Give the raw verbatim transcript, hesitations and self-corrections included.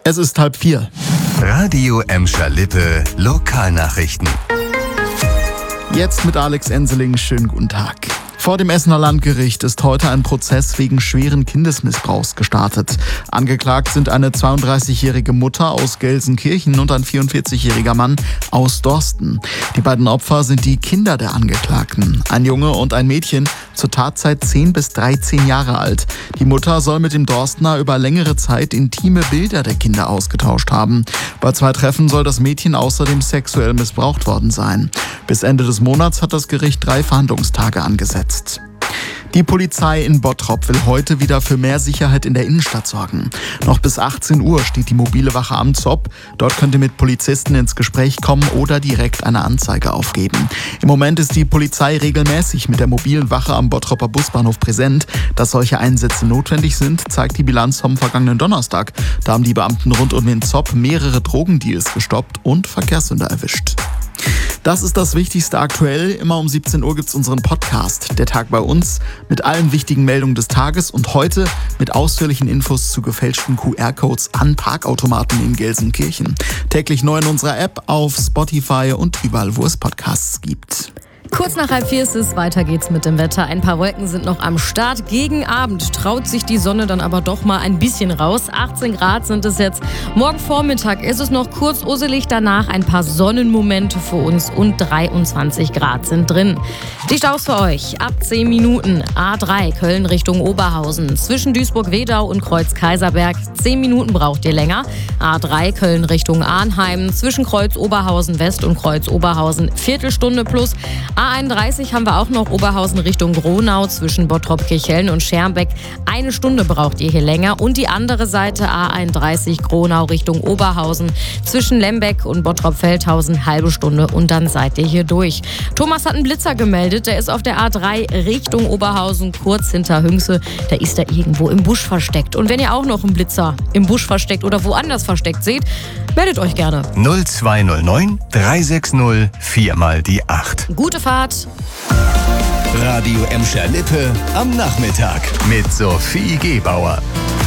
Es ist halb vier. Radio Emscher Lippe Lokalnachrichten. Jetzt mit Alex Enseling. Schönen guten Tag. Vor dem Essener Landgericht ist heute ein Prozess wegen schweren Kindesmissbrauchs gestartet. Angeklagt sind eine zweiunddreißigjährige Mutter aus Gelsenkirchen und ein vierundvierzigjähriger Mann aus Dorsten. Die beiden Opfer sind die Kinder der Angeklagten. Ein Junge und ein Mädchen, zur Tatzeit zehn bis dreizehn Jahre alt. Die Mutter soll mit dem Dorstner über längere Zeit intime Bilder der Kinder ausgetauscht haben. Bei zwei Treffen soll das Mädchen außerdem sexuell missbraucht worden sein. Bis Ende des Monats hat das Gericht drei Verhandlungstage angesetzt. Die Polizei in Bottrop will heute wieder für mehr Sicherheit in der Innenstadt sorgen. Noch bis achtzehn Uhr steht die mobile Wache am Zopp. Dort könnt ihr mit Polizisten ins Gespräch kommen oder direkt eine Anzeige aufgeben. Im Moment ist die Polizei regelmäßig mit der mobilen Wache am Bottroper Busbahnhof präsent. Dass solche Einsätze notwendig sind, zeigt die Bilanz vom vergangenen Donnerstag. Da haben die Beamten rund um den Zopp mehrere Drogendeals gestoppt und Verkehrssünder erwischt. Das ist das Wichtigste aktuell. Immer um siebzehn Uhr gibt's unseren Podcast, der Tag bei uns, mit allen wichtigen Meldungen des Tages und heute mit ausführlichen Infos zu gefälschten Q R-Codes an Parkautomaten in Gelsenkirchen. Täglich neu in unserer App, auf Spotify und überall, wo es Podcasts gibt. Kurz nach halb vier ist es, weiter geht's mit dem Wetter. Ein paar Wolken sind noch am Start. Gegen Abend traut sich die Sonne dann aber doch mal ein bisschen raus. achtzehn Grad sind es jetzt. Morgen Vormittag ist es noch kurz usselig, danach ein paar Sonnenmomente für uns und dreiundzwanzig Grad sind drin. Die Staus für euch ab zehn Minuten. A drei Köln Richtung Oberhausen. Zwischen Duisburg-Wedau und Kreuz-Kaiserberg. zehn Minuten braucht ihr länger. A drei Köln Richtung Arnheim. Zwischen Kreuz-Oberhausen West und Kreuz-Oberhausen Viertelstunde plus. A einunddreißig haben wir auch noch Oberhausen Richtung Gronau zwischen Bottrop-Kirchhellen und Schermbeck. Eine Stunde braucht ihr hier länger. Und die andere Seite A einunddreißig Gronau Richtung Oberhausen zwischen Lembeck und Bottrop-Feldhausen halbe Stunde und dann seid ihr hier durch. Thomas hat einen Blitzer gemeldet. Der ist auf der A drei Richtung Oberhausen kurz hinter Hünxe. Der ist da irgendwo im Busch versteckt. Und wenn ihr auch noch einen Blitzer im Busch versteckt oder woanders versteckt seht, meldet euch gerne. null zwei null neun drei sechs null vier mal die acht. Gute Fahrt. Radio Emscher Lippe am Nachmittag mit Sophie Gebauer.